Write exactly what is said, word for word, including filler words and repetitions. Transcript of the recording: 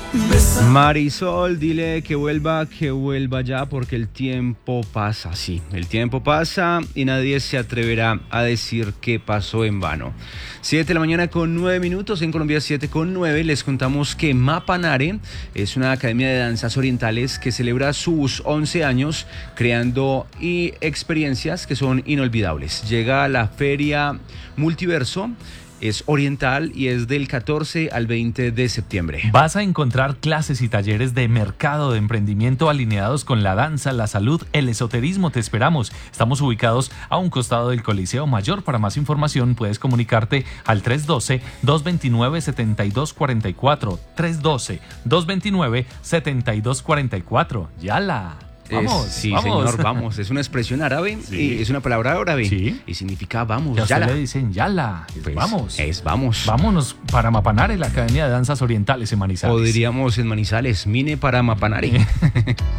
Marisol, dile que vuelva, que vuelva ya, porque el tiempo pasa, sí, el tiempo pasa y nadie se atreverá a decir que pasó en vano. Siete de la mañana con nueve minutos, en Colombia siete con nueve, les contamos que Mapanare es una academia de danzas orientales que celebra sus once años creando y experiencias que son inolvidables. Llega a la Feria Multiverso. Es oriental y es del catorce al veinte de septiembre. Vas a encontrar clases y talleres de mercado de emprendimiento alineados con la danza, la salud, el esoterismo. Te esperamos. Estamos ubicados a un costado del Coliseo Mayor. Para más información puedes comunicarte al tres uno dos, dos dos nueve, siete dos cuatro cuatro. tres uno dos, dos dos nueve, siete dos cuatro cuatro. ¡Yala! Vamos, es, sí, vamos. señor, vamos. Es una expresión árabe, Sí. y es una palabra árabe, Sí. y significa vamos, Ya yala. le dicen yala. Pues, vamos. Es vamos. Vámonos para Mapanare, la Academia de Danzas Orientales en Manizales. O diríamos en Manizales, mine para Mapanare.